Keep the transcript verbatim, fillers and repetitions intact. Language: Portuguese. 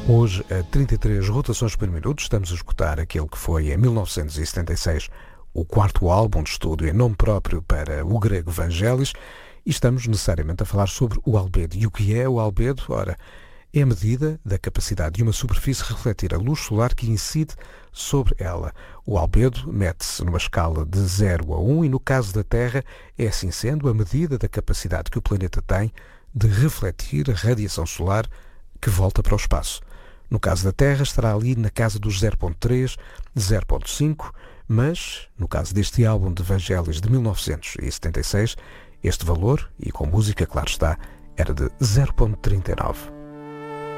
Hoje, a trinta e três rotações por minuto, estamos a escutar aquele que foi, em mil novecentos e setenta e seis, o quarto álbum de estúdio em nome próprio para o grego Vangelis, e estamos necessariamente a falar sobre o albedo. E o que é o albedo? Ora, é a medida da capacidade de uma superfície refletir a luz solar que incide sobre ela. O albedo mede-se numa escala de zero a um e, no caso da Terra, é assim sendo a medida da capacidade que o planeta tem de refletir a radiação solar que volta para o espaço. No caso da Terra, estará ali na casa dos zero vírgula três, zero vírgula cinco, mas, no caso deste álbum de Vangelis de mil novecentos e setenta e seis, este valor, e com música, claro está, era de zero vírgula trinta e nove.